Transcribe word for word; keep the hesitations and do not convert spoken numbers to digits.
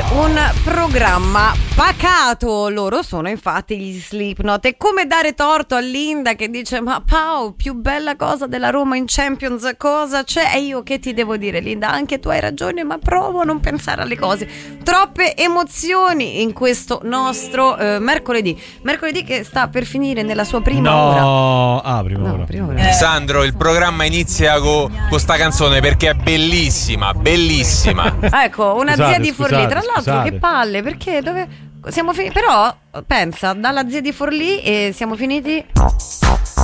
un programma pacato. Loro sono infatti gli Slipknot. E come dare torto a Linda che dice: ma Pau, più bella cosa della Roma in Champions cosa c'è? E io che ti devo dire, Linda? Anche tu hai ragione, ma provo a non pensare alle cose. Troppe emozioni in questo nostro eh, mercoledì. Mercoledì che sta per finire nella sua prima no. ora. No, ah, prima no, ora. Prima ora. Eh. Sandro, il programma inizia con sta canzone perché è bellissima, bellissima. Ecco, una Scusate, zia di Forlì. scusate, Tra l'altro, scusate. che palle, perché dove siamo finiti? Però pensa, dalla zia di Forlì e siamo finiti